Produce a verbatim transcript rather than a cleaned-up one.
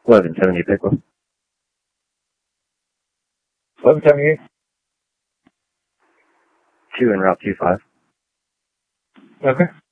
eleven seventy Pickle. eleven seventy-eight. Two en route two five. Okay.